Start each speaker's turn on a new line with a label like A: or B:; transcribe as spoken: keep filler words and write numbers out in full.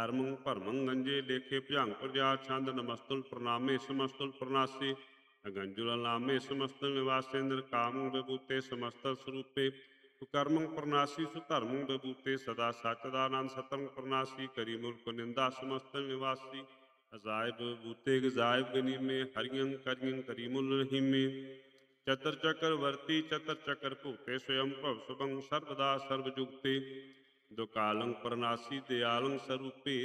A: ਧਰਮੰ ਭਰਮੰ ਗੰਜੇ ਲੇਖੇ ਭਜੰਗ ਪ੍ਰਜਾ ਛੰਦ ਨਮਸਤੁਲ ਪ੍ਰਣਾਮੇ ਸਮਸਤੁਲ ਪ੍ਰਣਾਸੀ ਅਗੰਜੁਲ ਨਾਮੇ ਸਮਸਤੁਲ ਨਿਵਾਸੇਂਦਰ ਕਾਮੰ ਵਿਭੂਤੇ ਸਮਸਤਲ ਸਰੂਪੇ ਸੁਕਰਮੰ ਪ੍ਰਣਾਸੀ ਸੁਧਰਮੰ ਵਿਭੂਤੇ ਸਦਾ ਸੱਚ ਦਾ ਆਨੰਦ ਸਤੰ ਪ੍ਰਣਾਸੀ ਕਰੀ ਮੁਲਕ ਨਿੰਦਾ ਸਮਸਤਲ ਨਿਵਾਸੀ ਅਜ਼ਾਇਬ ਬੂਤੇ ਗਜ਼ਾਇਬ ਗਨੀਮੇ ਹਰਿਯੰ ਕਰਿਯੰ ਕਰੀ ਮੁਲ ਰਹੀਮੇ ਚਤਰ ਚੱਕਰ ਵਰਤੀ ਚਤਰ ਚੱਕਰ ਭੂਤੇ ਸਵਯੰ ਭਵ ਸੁਭੰ ਸਰਬਦਾ ਸਰਬ ਜੁਗਤੇ ਦੁਕਾਲੰ ਪ੍ਰਨਾਸੀ ਦਿਆਲੰ ਸਰੂਪੇ